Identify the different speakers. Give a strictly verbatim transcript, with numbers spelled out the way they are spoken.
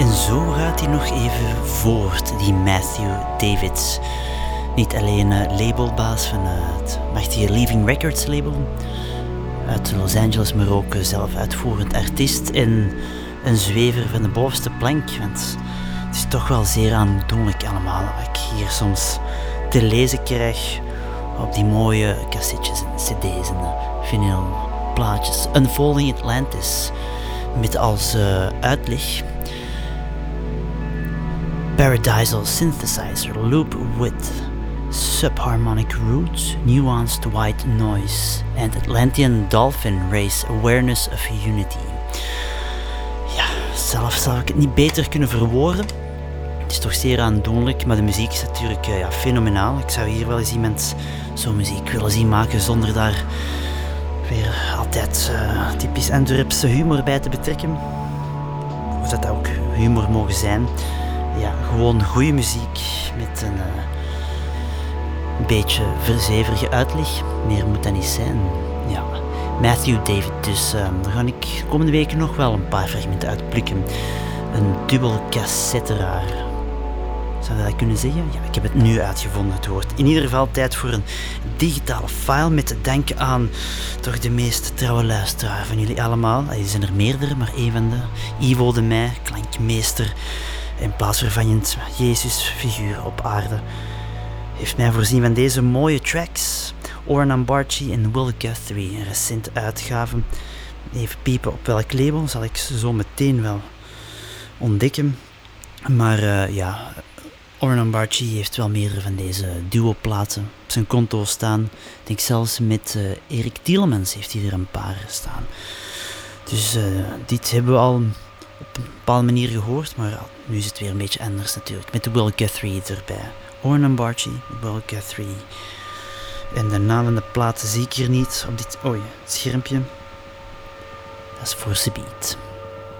Speaker 1: En zo gaat hij nog even voort, die Matthew Davids. Niet alleen uh, labelbaas van uh, het machtige Leaving Records label uit Los Angeles, maar ook uh, zelf uitvoerend artiest en een zwever van de bovenste plank. Want het is toch wel zeer aandoenlijk allemaal wat ik hier soms te lezen krijg op die mooie cassettes en cd's en uh, vinylplaatjes. Unfolding Atlantis met als uh, uitleg Paradisal synthesizer loop with subharmonic roots, nuanced white noise and Atlantean dolphin race awareness of unity. Ja, zelf zou ik het niet beter kunnen verwoorden. Het is toch zeer aandoenlijk, maar de muziek is natuurlijk uh, ja, fenomenaal. Ik zou hier wel eens iemand zo'n muziek willen zien maken zonder daar weer altijd uh, typisch Antwerpse humor bij te betrekken. Of dat ook humor mogen zijn. Ja, gewoon goede muziek met een uh, beetje verzeverige uitleg. Meer moet dat niet zijn. Ja, Matthew David. Dus uh, daar ga ik de komende weken nog wel een paar fragmenten uitplukken. Een dubbel cassetteraar. Zou je dat kunnen zeggen? Ja, ik heb het nu uitgevonden. Het wordt in ieder geval tijd voor een digitale file met te denken aan toch de meest trouwe luisteraar van jullie allemaal. Er zijn er meerdere, maar één van de Ivo de Meij, klankmeester en plaatsvervangend Jezus-figuur op aarde, heeft mij voorzien van deze mooie tracks. Orhan Ambarchi en Will Guthrie, een recente uitgave. Even piepen op welk label, zal ik zo meteen wel ontdekken. Maar uh, ja, Orhan Ambarchi heeft wel meerdere van deze duoplaten op zijn konto staan. Ik denk zelfs met uh, Erik Tielemans heeft hij er een paar staan. Dus uh, dit hebben we al op een bepaalde manier gehoord, maar nu is het weer een beetje anders natuurlijk. Met de Will Guthrie erbij. Orhan Ambarchi, Will Guthrie. En de naam van de platen zie ik hier niet op dit oh ja, schermpje. Dat is For The Beat.